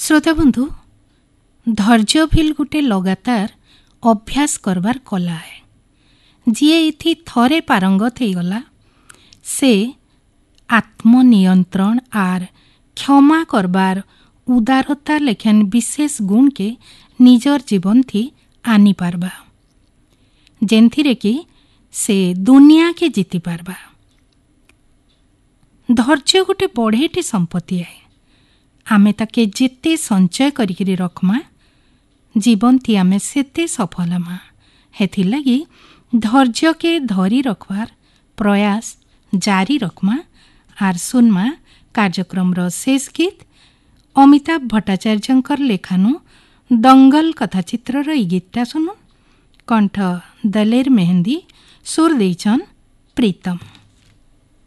श्रोताबंधु, धैर्य भी गोटे लगातार अभ्यास करवार कला है। जी ये थरे पारंगत हो गला से आत्मनियंत्रण आर क्षमा करबार उदारता लेखन विशेष गुण के निजर जीवन थी आनी पारबा, जेनथिरे कि से दुनिया के जीति पारबा। धैर्य गोटे बढ़ेटी संपत्ति है। आमे ताके जेते संचय करिकरी रखमा जीवन थी आमे सेते सफल हमा। हेथि लगी धैर्य के धरी रखवार प्रयास जारी रखमा। आर सुनमा कार्यक्रम रो शेष गीत अमिताभ भट्टाचार्यंकर लेखानु दंगल कथाचित्र रो गीतटा सुनु। कंठ दलेर मेहंदी, सुर देइछन प्रीतम।